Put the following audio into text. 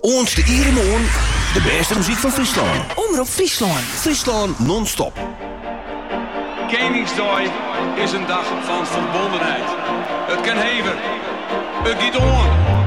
Ons de Ieremoon, de beste muziek van Friesland. Omroep Friesland. Friesland non-stop. Koningsdag is een dag van verbondenheid. Het kan hever, het giet on.